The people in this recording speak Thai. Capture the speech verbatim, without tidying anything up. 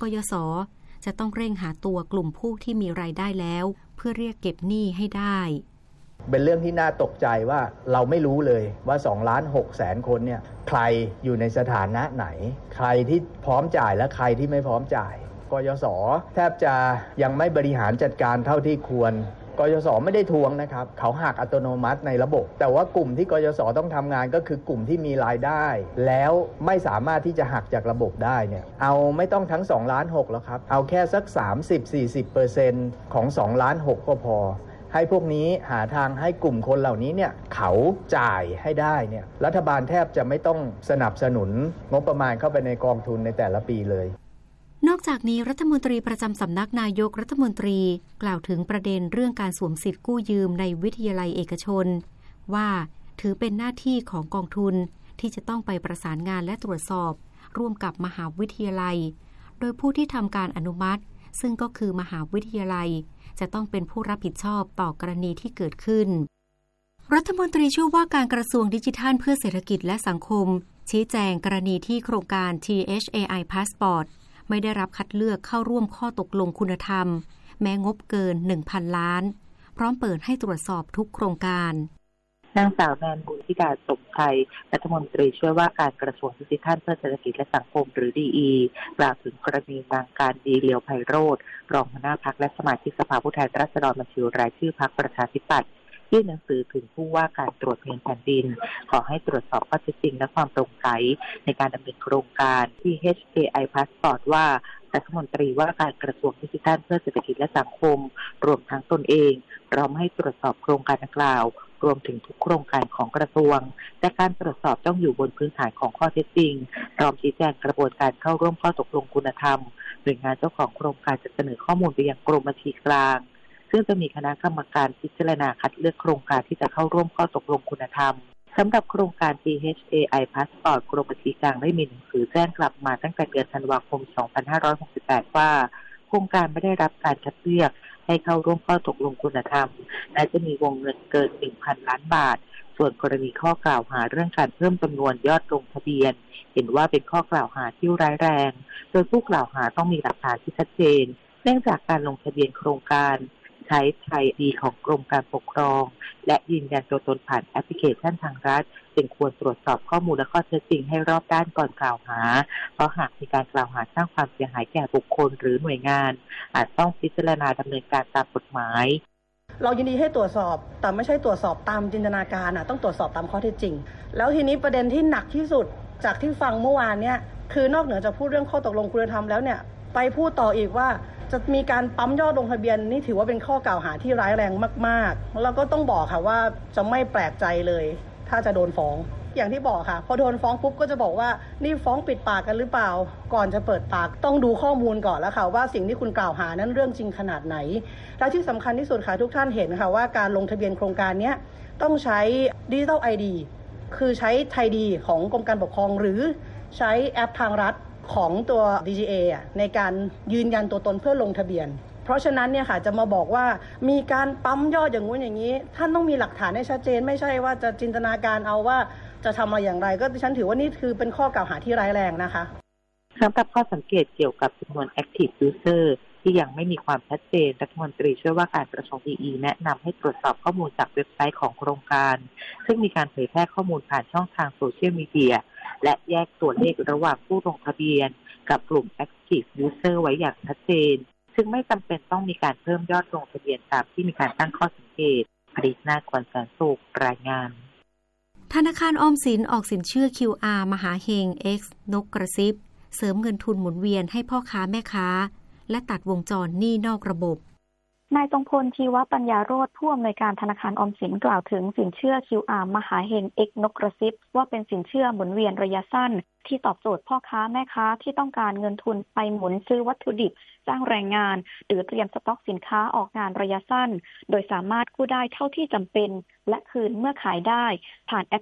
ยศ.จะต้องเร่งหาตัวกลุ่มผู้ที่มีรายได้แล้วเพื่อเรียกเก็บหนี้ให้ได้เป็นเรื่องที่น่าตกใจว่าเราไม่รู้เลยว่าสองล้านหกแสนคนเนี่ยใครอยู่ในสถานะไหนใครที่พร้อมจ่ายและใครที่ไม่พร้อมจ่ายกยศ.แทบจะยังไม่บริหารจัดการเท่าที่ควรกยศ.ไม่ได้ทวงนะครับเขาหักอัตโนมัติในระบบแต่ว่ากลุ่มที่กยศ.ต้องทำงานก็คือกลุ่มที่มีรายได้แล้วไม่สามารถที่จะหักจากระบบได้เนี่ยเอาไม่ต้องทั้งสองล้านหกแล้วครับเอาแค่สัก สามสิบถึงสี่สิบเปอร์เซ็นต์ ของสองล้านหกก็พอให้พวกนี้หาทางให้กลุ่มคนเหล่านี้เนี่ยเขาจ่ายให้ได้เนี่ยรัฐบาลแทบจะไม่ต้องสนับสนุนงบประมาณเข้าไปในกองทุนในแต่ละปีเลยนอกจากนี้รัฐมนตรีประจำสำนักนายกรัฐมนตรีกล่าวถึงประเด็นเรื่องการสวมสิทธิ์กู้ยืมในวิทยาลัยเอกชนว่าถือเป็นหน้าที่ของกองทุนที่จะต้องไปประสานงานและตรวจสอบร่วมกับมหาวิทยาลัยโดยผู้ที่ทำการอนุมัติซึ่งก็คือมหาวิทยาลัยจะต้องเป็นผู้รับผิดชอบต่อกรณีที่เกิดขึ้นรัฐมนตรีช่วยว่าการกระทรวงดิจิทัลเพื่อเศรษฐกิจและสังคมชี้แจงกรณีที่โครงการ ที เอช เอ ไอ Passport ไม่ได้รับคัดเลือกเข้าร่วมข้อตกลงคุณธรรมแม้งบเกิน หนึ่งพัน ล้านพร้อมเปิดให้ตรวจสอบทุกโครงการนางสาวแมนบุญธิดาสมไทยรัฐมนตรีช่วยว่าการกระทรวงดิจิทัลเพื่อเศรษฐกิจและสังคมหรือ ดี อี กล่าวถึงกรณีนางการดีเลียวไพโรจน์รองหัวหน้าพรรคและสมาชิกสภาผู้แทนราษฎรบัญชีรายชื่อพรรคประชาธิปัตย์ยื่นหนังสือถึงผู้ว่าการตรวจเงินแผ่นดินขอให้ตรวจสอบข้อเท็จจริงและความโปร่งใสในการดำเนินโครงการ ที เอช เอ ไอ Passport ว่ารัฐมนตรีว่าการกระทรวงดิจิทัลเพื่อเศรษฐกิจและสังคมรวมทั้งตนเองพร้อมให้ตรวจสอบโครงการดังกล่าวรวมถึงทุกโครงการของกระทรวงแต่การตรวจสอบต้องอยู่บนพื้นฐานของข้อเท็จจริงพร้อมชี้แจงกระบวนการเข้าร่วมข้อตกลงคุณธรรมหน่วยงานเจ้าของโครงการจะเสนอข้อมูลไปยังกรมบัญชีกลางซึ่งจะมีคณะกรรมการพิจารณาคัดเลือกโครงการที่จะเข้าร่วมข้อตกลงคุณธรรมสำหรับโครงการ ที เอช เอ ไอ Passport กรมบัญชีกลางได้มีหนังสือแจ้งกลับมาตั้งแต่เดือนธันวาคมสองพันห้าร้อยหกสิบแปดว่าโครงการไม่ได้รับการคัดเลือกให้เข้าร่วมข้อตกลงคุณธรรมและจะมีวงเงินเกิน หนึ่งพัน ล้านบาทส่วนกรณีข้อกล่าวหาเรื่องการเพิ่มจำนวนยอดลงทะเบียนเห็นว่าเป็นข้อกล่าวหาที่ร้ายแรงโดยผู้กล่าวหาต้องมีหลักฐานที่ชัดเจนเนื่องจากการลงทะเบียนโครงการใช้ไทยดีของกรมการปกครองและยืนยันตัวตนผ่านแอปพลิเคชันทางรัฐจึงควรตรวจสอบข้อมูลและข้อเท็จจริงให้รอบด้านก่อนกล่าวหาเพราะหากมีการกล่าวหาสร้างความเสียหายแก่บุคคลหรือหน่วยงานอาจต้องพิจารณาดำเนินการตามกฎหมายเรายินดีให้ตรวจสอบแต่ไม่ใช่ตรวจสอบตามจินตนาการอ่ะต้องตรวจสอบตามข้อเท็จจริงแล้วทีนี้ประเด็นที่หนักที่สุดจากที่ฟังเมื่อวานเนี่ยคือนอกเหนือจากพูดเรื่องข้อตกลงคุณธรรมแล้วเนี่ยไปพูดต่ออีกว่าจะมีการปั๊มยอดลงทะเบียนนี่ถือว่าเป็นข้อกล่าวหาที่ร้ายแรงมากๆแล้วก็ต้องบอกค่ะว่าจะไม่แปลกใจเลยถ้าจะโดนฟ้องอย่างที่บอกค่ะพอโดนฟ้องปุ๊บก็จะบอกว่านี่ฟ้องปิดปากกันหรือเปล่าก่อนจะเปิดปากต้องดูข้อมูลก่อนแล้วค่ะว่าสิ่งที่คุณกล่าวหานั้นเรื่องจริงขนาดไหนและที่สำคัญที่สุดค่ะทุกท่านเห็นค่ะว่าการลงทะเบียนโครงการนี้ต้องใช้ Digital ไอ ดี คือใช้ไทยดีของกรมการปกครองหรือใช้แอปทางรัฐของตัว ดี จี เอ ในการยืนยันตัวตนเพื่อลงทะเบียนเพราะฉะนั้นเนี่ยค่ะจะมาบอกว่ามีการปั๊มยอดอย่างงู้นอย่างนี้ท่านต้องมีหลักฐานให้ชัดเจนไม่ใช่ว่าจะจินตนาการเอาว่าจะทำอะไรอย่างไรก็ดิฉันถือว่านี่คือเป็นข้อกล่าวหาที่ร้ายแรงนะคะสำหรับข้อสังเกตเกี่ยวกับจำนวน Active User ที่ยังไม่มีความชัดเจนรัฐมนตรีช่วยว่าการกระทรวง ดี อี แนะนำให้ตรวจสอบข้อมูลจากเว็บไซต์ของโครงการซึ่งมีการเผยแพร่ข้อมูลผ่านช่องทางโซเชียลมีเดียและแยกตัวเลขระหว่างผู้ลงทะเบียนกับกลุ่ม Active User ไว้อย่างชัดเจนซึ่งไม่จำเป็นต้องมีการเพิ่มยอดลงทะเบียนตามที่มีการตั้งข้อสังเกตอดิษฐ์นาถ กวนแสนสุขรายงานธนาคารออมสินออกสินเชื่อ คิว อาร์ มหาเฮง X นกกระซิบเสริมเงินทุนหมุนเวียนให้พ่อค้าแม่ค้าและตัดวงจรหนี้นอกระบบนายทรงพลชีวปัญญาโรจน์ผู้อำนวยการธนาคารออมสินกล่าวถึงสินเชื่อ คิว อาร์ มหาเฮง X นกกระซิบว่าเป็นสินเชื่อหมุนเวียนระยะสั้นที่ตอบโจทย์พ่อค้าแม่ค้าที่ต้องการเงินทุนไปหมุนซื้อวัตถุดิบจ้างแรงงานหรือเตรียมสต็อกสินค้าออกงานระยะสั้นโดยสามารถกู้ได้เท่าที่จำเป็นและคืนเมื่อขายได้ผ่านแอป